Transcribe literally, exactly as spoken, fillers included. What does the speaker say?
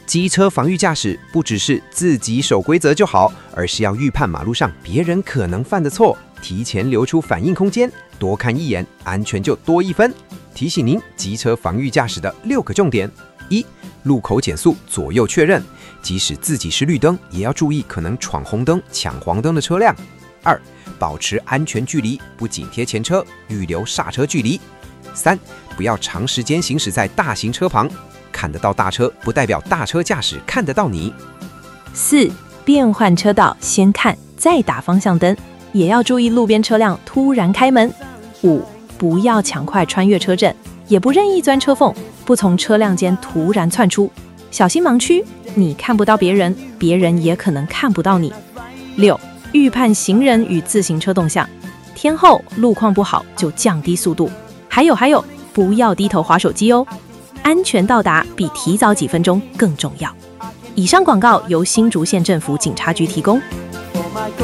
机车防御驾驶不只是自己守规则就好，而是要预判马路上别人可能犯的错，提前留出反应空间，多看一眼，安全就多一分。提醒您机车防御驾驶的六个重点：一、路口减速，左右确认，即使自己是绿灯，也要注意可能闯红灯、抢黄灯的车辆。二、保持安全距离，不紧贴前车，预留刹车距离。三、不要长时间行驶在大型车旁，看得到大车不代表大车驾驶看得到你。 四、变换车道，先看再打方向灯，也要注意路边车辆突然开门。五、不要抢快穿越车阵，也不任意钻车缝，不从车辆间突然窜出，小心盲区，你看不到别人，别人也可能看不到你。六、预判行人与自行车动向，天后路况不好就降低速度。还有还有，不要低头滑手机哦，安全到达比提早几分钟更重要。以上广告由新竹县政府警察局提供。